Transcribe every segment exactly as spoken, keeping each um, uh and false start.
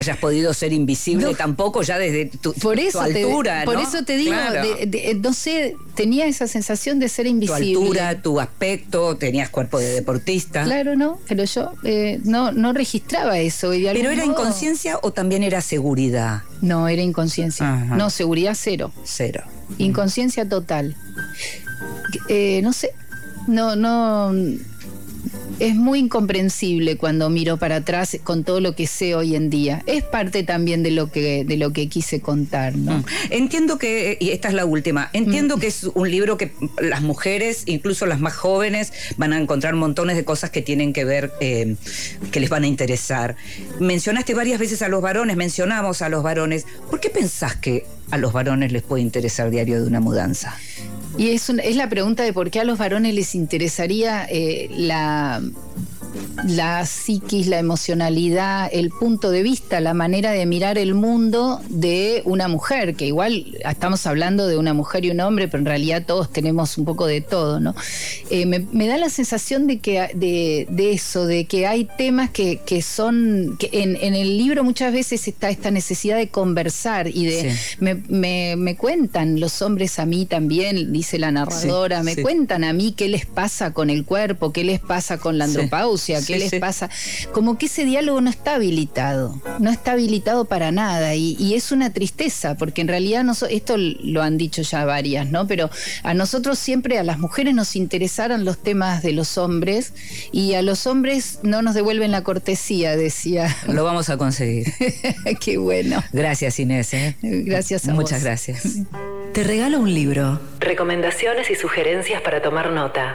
hayas podido ser invisible No. tampoco ya desde tu, Por eso tu te, altura, por ¿no? eso te digo, Claro. de, de, no sé, tenía esa sensación de ser Tu invisible. altura, tu aspecto, tenías cuerpo de deportista. Claro, no, pero yo eh, no, no registraba eso. Y de ¿Pero algún era modo- inconsciencia o también era seguridad? No, era inconsciencia. Ajá. No, seguridad cero. Cero. Inconsciencia total. Eh, no sé, no, no. Es muy incomprensible cuando miro para atrás con todo lo que sé hoy en día. Es parte también de lo que, de lo que quise contar, ¿no? Mm. Entiendo que, y esta es la última, entiendo Mm. que es un libro que las mujeres, incluso las más jóvenes, van a encontrar montones de cosas que tienen que ver, eh, que les van a interesar. Mencionaste varias veces a los varones, mencionamos a los varones. ¿Por qué pensás que a los varones les puede interesar Diario de una mudanza? Y es, un- es la pregunta de por qué a los varones les interesaría eh, la, la psiquis, la emocionalidad, el punto de vista, la manera de mirar el mundo de una mujer, que igual estamos hablando de una mujer y un hombre, pero en realidad todos tenemos un poco de todo, ¿no? Eh, me, me da la sensación de que de, de eso, de que hay temas que, que son, que en, en el libro muchas veces está esta necesidad de conversar y de, Sí. me, me, me cuentan los hombres a mí también, dice la narradora, Sí, me sí. cuentan a mí qué les pasa con el cuerpo, qué les pasa con la Sí. andropausia, qué Sí, les sí. pasa, como que ese diálogo no está habilitado, no está habilitado para nada y, y es una tristeza, porque en realidad noso- esto lo han dicho ya varias, ¿no? Pero a nosotros siempre, a las mujeres nos interesaron los temas de los hombres y a los hombres no nos devuelven la cortesía, decía. Lo vamos a conseguir. Qué bueno. Gracias, Inés. ¿eh? Gracias a Muchas vos. gracias. Te regalo un libro. Recomendaciones y sugerencias para tomar nota.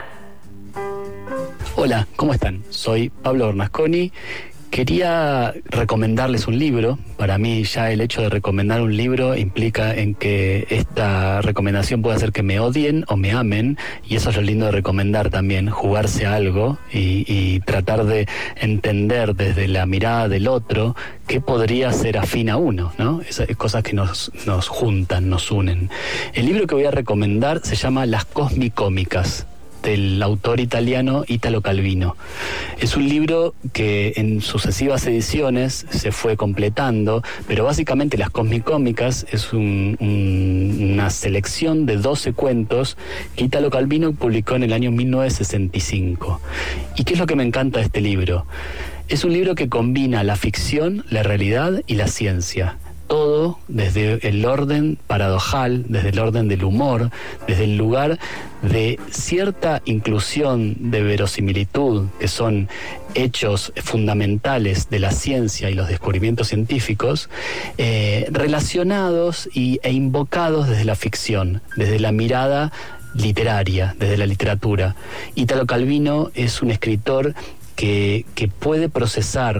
Hola, ¿cómo están? Soy Pablo Bernasconi. Quería recomendarles un libro. Para mí ya el hecho de recomendar un libro implica en que esta recomendación puede hacer que me odien o me amen, y eso es lo lindo de recomendar también, jugarse a algo y, y tratar de entender desde la mirada del otro qué podría ser afín a uno, ¿no? Esas cosas que nos, nos juntan, nos unen. El libro que voy a recomendar se llama Las Cosmicómicas, del autor italiano Italo Calvino. Es un libro que en sucesivas ediciones se fue completando, pero básicamente Las Cosmicómicas es un, un, una selección de doce cuentos que Italo Calvino publicó en el año mil novecientos sesenta y cinco. ¿Y qué es lo que me encanta de este libro? Es un libro que combina la ficción, la realidad y la ciencia. Todo desde el orden paradojal, desde el orden del humor, desde el lugar de cierta inclusión de verosimilitud, que son hechos fundamentales de la ciencia y los descubrimientos científicos, eh, relacionados y, e invocados desde la ficción, desde la mirada literaria, desde la literatura. Italo Calvino es un escritor que, que puede procesar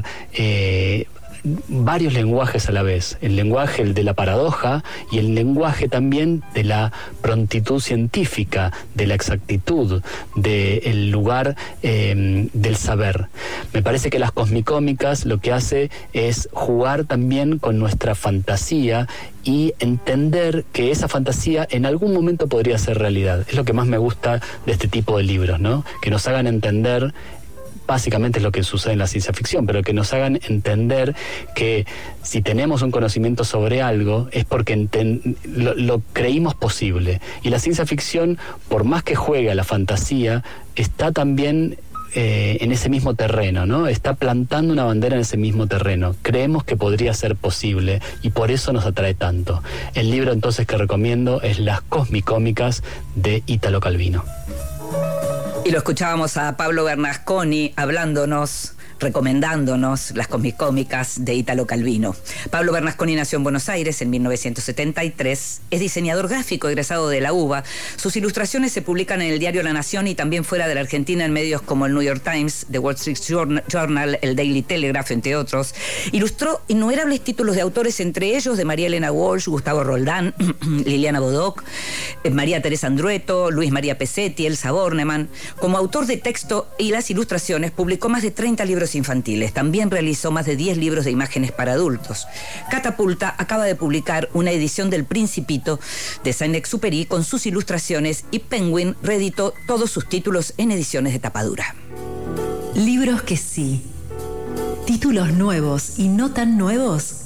eh, varios lenguajes a la vez, el lenguaje el de la paradoja y el lenguaje también de la prontitud científica, de la exactitud, del lugar eh, del saber. Me parece que Las Cosmicómicas lo que hace es jugar también con nuestra fantasía y entender que esa fantasía en algún momento podría ser realidad. Es lo que más me gusta de este tipo de libros, ¿no? Que nos hagan entender. Básicamente es lo que sucede en la ciencia ficción, pero que nos hagan entender que si tenemos un conocimiento sobre algo es porque enten- lo, lo creímos posible. Y la ciencia ficción, por más que juegue a la fantasía, está también eh, en ese mismo terreno, ¿no? Está plantando una bandera en ese mismo terreno. Creemos que podría ser posible y por eso nos atrae tanto. El libro entonces que recomiendo es Las Cosmicómicas de Italo Calvino. Y lo escuchábamos a Pablo Bernasconi hablándonos, recomendándonos Las Cosmicómicas de Italo Calvino. Pablo Bernasconi nació en Buenos Aires en mil novecientos setenta y tres, es diseñador gráfico egresado de la UBA. Sus ilustraciones se publican en el diario La Nación y también fuera de la Argentina en medios como el New York Times, The Wall Street Journal, el Daily Telegraph, entre otros. Ilustró innumerables títulos de autores, entre ellos de María Elena Walsh, Gustavo Roldán, Liliana Bodoc, María Teresa Andrueto, Luis María Pesetti, Elsa Bornemann. Como autor de texto y las ilustraciones, publicó más de treinta libros infantiles. También realizó más de diez libros de imágenes para adultos. Catapulta acaba de publicar una edición del Principito de Saint-Exupéry con sus ilustraciones y Penguin reeditó todos sus títulos en ediciones de tapadura. Libros que sí. Títulos nuevos y no tan nuevos